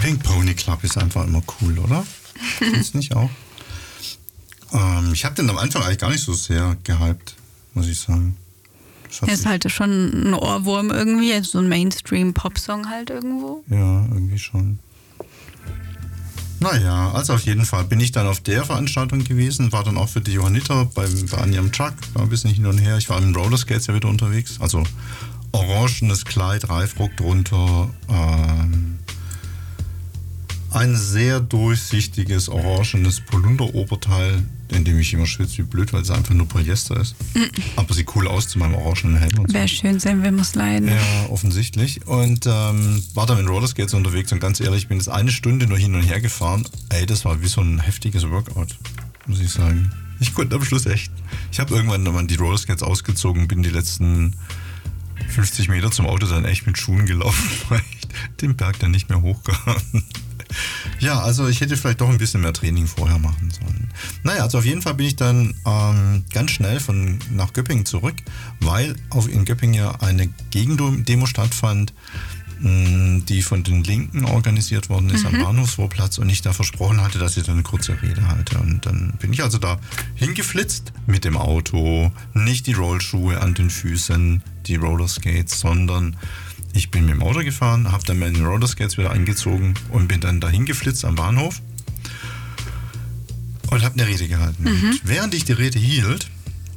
Pink Pony Club ist einfach immer cool, oder? Findest du nicht auch? Ich habe den am Anfang eigentlich gar nicht so sehr gehypt, muss ich sagen. Das ist halt schon ein Ohrwurm irgendwie, also so ein Mainstream-Pop-Song halt irgendwo. Ja, irgendwie schon. Naja, also auf jeden Fall bin ich dann auf der Veranstaltung gewesen, war dann auch für die Johanniter bei Anja am Truck, war ein bisschen hin und her. Ich war im Rollerskates ja wieder unterwegs, also orangenes Kleid, Reifrock drunter, ein sehr durchsichtiges, orangenes Polunderoberteil, in dem ich immer schwitze wie blöd, weil es einfach nur Polyester ist. Aber sieht cool aus zu meinem orangenen Helm und so. Wer schön sein will, muss leiden. Ja, offensichtlich. Und war dann mit Rollerskates unterwegs und ganz ehrlich, ich bin jetzt eine Stunde nur hin und her gefahren. Ey, das war wie so ein heftiges Workout, muss ich sagen. Ich konnte am Schluss echt. Ich habe irgendwann mal die Rollerskates ausgezogen, bin die letzten 50 Meter zum Auto dann echt mit Schuhen gelaufen, weil ich den Berg dann nicht mehr hochkam. Ja, also ich hätte vielleicht doch ein bisschen mehr Training vorher machen sollen. Naja, also auf jeden Fall bin ich dann ganz schnell nach Göppingen zurück, weil in Göppingen ja eine Gegendemo stattfand, die von den Linken organisiert worden ist am Bahnhofsvorplatz und ich da versprochen hatte, dass ich dann eine kurze Rede halte. Und dann bin ich also da hingeflitzt mit dem Auto, nicht die Rollschuhe an den Füßen, die Rollerskates, sondern ich bin mit dem Auto gefahren, habe dann meine Rollerskates wieder angezogen und bin dann dahin geflitzt am Bahnhof und habe eine Rede gehalten. Und während ich die Rede hielt,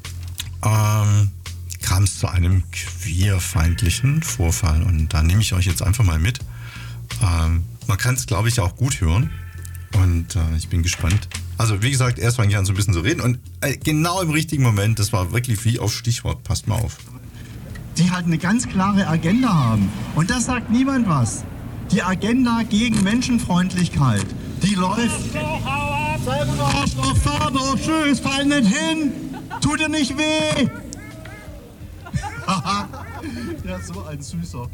kam es zu einem queerfeindlichen Vorfall und da nehme ich euch jetzt einfach mal mit. Man kann es, glaube ich, auch gut hören und ich bin gespannt. Also wie gesagt, erst fange ich an so ein bisschen zu reden und genau im richtigen Moment, das war wirklich wie auf Stichwort, passt mal auf. Die halt eine ganz klare Agenda haben. Und da sagt niemand was. Die Agenda gegen Menschenfreundlichkeit, die läuft... Arschloch, fahr doch, tschüss, fall nicht hin, tut dir nicht weh. Ja, so ein Süßer.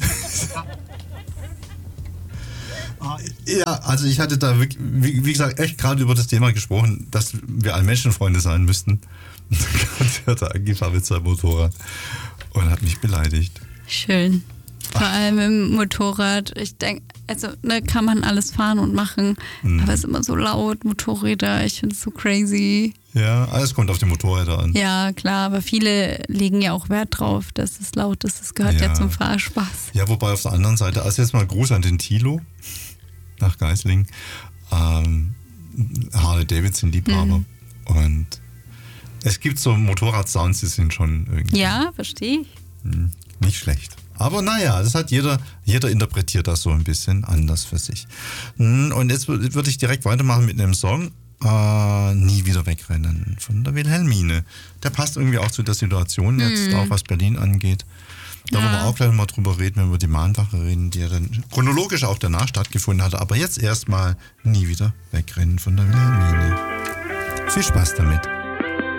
Ja, also ich hatte da, wie gesagt, echt gerade über das Thema gesprochen, dass wir alle Menschenfreunde sein müssten. Und er hat da angefahren mit seinem Motorrad und hat mich beleidigt. Schön. Vor allem im Motorrad. Ich denke, also kann man alles fahren und machen, aber es ist immer so laut, Motorräder, ich finde es so crazy. Ja, alles kommt auf die Motorräder an. Ja, klar, aber viele legen ja auch Wert drauf, dass es laut ist. Das gehört ja zum Fahrspaß. Ja, wobei auf der anderen Seite, also jetzt mal Gruß an den Thilo nach Geislingen, Harley-Davidson-Liebhaber. Und es gibt so Motorrad-Sounds, die sind schon irgendwie... Ja, verstehe ich. Nicht schlecht. Aber naja, das hat jeder interpretiert das so ein bisschen anders für sich. Und jetzt würde ich direkt weitermachen mit einem Song, Nie wieder wegrennen, von der Wilhelmine. Der passt irgendwie auch zu der Situation jetzt, auch was Berlin angeht. Da wollen wir auch gleich mal drüber reden, wenn wir über die Mahnwache reden, die ja dann chronologisch auch danach stattgefunden hatte. Aber jetzt erstmal Nie wieder wegrennen von der Wilhelmine. Viel Spaß damit.